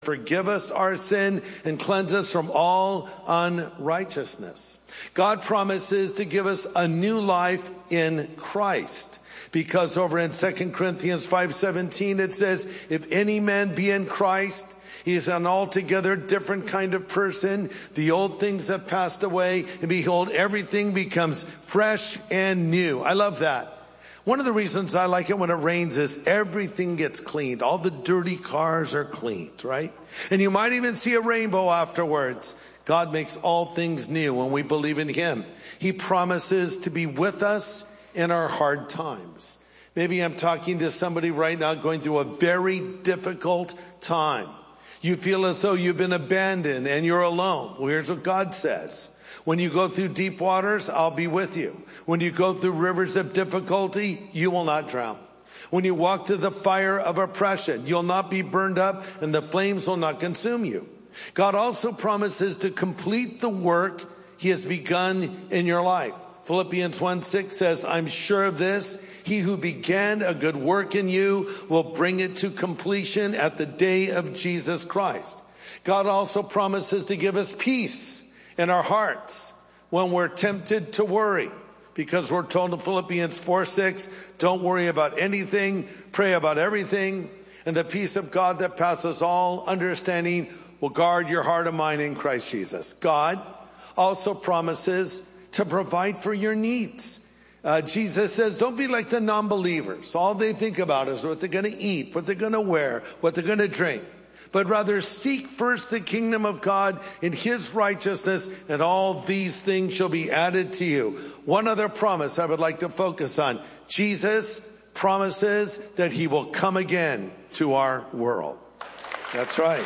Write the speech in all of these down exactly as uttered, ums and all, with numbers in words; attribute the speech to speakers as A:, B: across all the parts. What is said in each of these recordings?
A: Forgive us our sin and cleanse us from all unrighteousness. God promises to give us a new life in Christ. Because over in Second Corinthians five seventeen it says, if any man be in Christ, he is an altogether different kind of person. The old things have passed away, and behold, everything becomes fresh and new. I love that. One of the reasons I like it when it rains is everything gets cleaned. All the dirty cars are cleaned, right? And you might even see a rainbow afterwards. God makes all things new when we believe in Him. He promises to be with us in our hard times. Maybe I'm talking to somebody right now going through a very difficult time. You feel as though you've been abandoned and you're alone. Well, here's what God says. When you go through deep waters, I'll be with you. When you go through rivers of difficulty, you will not drown. When you walk through the fire of oppression, you'll not be burned up and the flames will not consume you. God also promises to complete the work He has begun in your life. Philippians one six says, I'm sure of this, He who began a good work in you will bring it to completion at the day of Jesus Christ. God also promises to give us peace in our hearts when we're tempted to worry, because we're told in Philippians four six, don't worry about anything, pray about everything, and the peace of God that passes all understanding will guard your heart and mind in Christ Jesus. God also promises to provide for your needs. Uh, Jesus says, don't be like the non-believers. All they think about is what they're going to eat, what they're going to wear, what they're going to drink. But rather seek first the kingdom of God and His righteousness, and all these things shall be added to you. One other promise I would like to focus on. Jesus promises that He will come again to our world. That's right.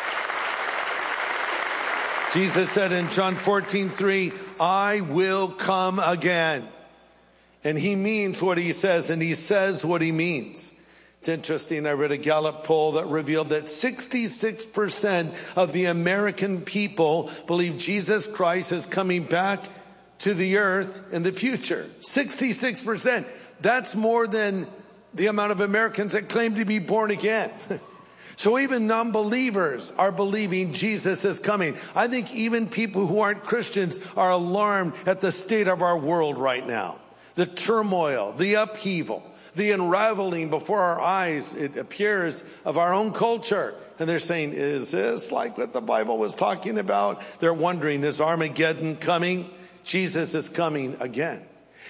A: Jesus said in John fourteen three, I will come again. And He means what He says, and He says what He means. It's interesting, I read a Gallup poll that revealed that sixty-six percent of the American people believe Jesus Christ is coming back to the earth in the future. sixty-six percent. That's more than the amount of Americans that claim to be born again. So even non-believers are believing Jesus is coming. I think even people who aren't Christians are alarmed at the state of our world right now. The turmoil, the upheaval, the unraveling before our eyes, it appears, of our own culture. And they're saying, is this like what the Bible was talking about? They're wondering, is Armageddon coming? Jesus is coming again.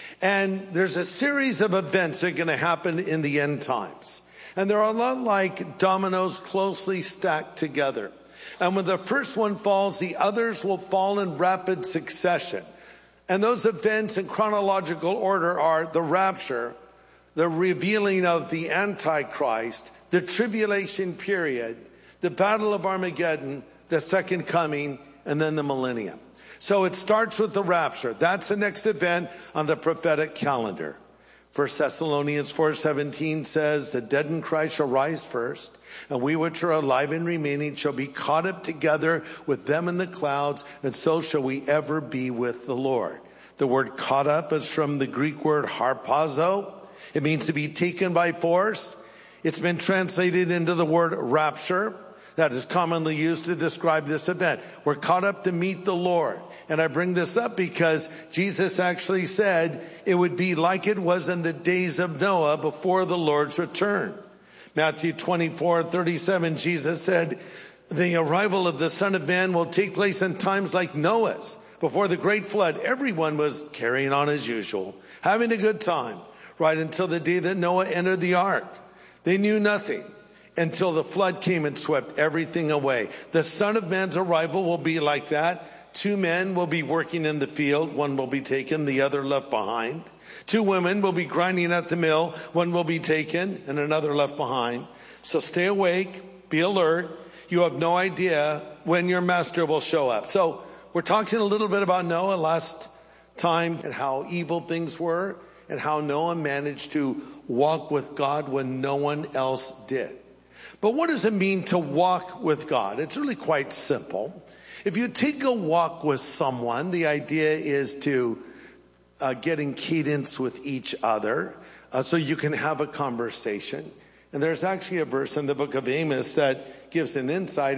A: And there's a series of events that are going to happen in the end times. And they're a lot like dominoes closely stacked together. And when the first one falls, the others will fall in rapid succession. And those events in chronological order are the rapture, the revealing of the Antichrist, the tribulation period, the battle of Armageddon, the second coming, and then the millennium. So it starts with the rapture. That's the next event on the prophetic calendar. First Thessalonians four seventeen says, the dead in Christ shall rise first, and we which are alive and remaining shall be caught up together with them in the clouds, and so shall we ever be with the Lord. The word caught up is from the Greek word harpazo. It means to be taken by force. It's been translated into the word rapture that is commonly used to describe this event. We're caught up to meet the Lord. And I bring this up because Jesus actually said it would be like it was in the days of Noah before the Lord's return. Matthew twenty-four thirty-seven, Jesus said, the arrival of the Son of Man will take place in times like Noah's. Before the great flood, everyone was carrying on as usual, having a good time, right until the day that Noah entered the ark. They knew nothing until the flood came and swept everything away. The Son of Man's arrival will be like that. Two men will be working in the field. One will be taken, the other left behind. Two women will be grinding at the mill. One will be taken and another left behind. So stay awake, be alert. You have no idea when your master will show up. So we're talking a little bit about Noah last time and how evil things were and how Noah managed to walk with God when no one else did. But what does it mean to walk with God? It's really quite simple. If you take a walk with someone, the idea is to uh, get in cadence with each other uh, so you can have a conversation. And there's actually a verse in the book of Amos that gives an insight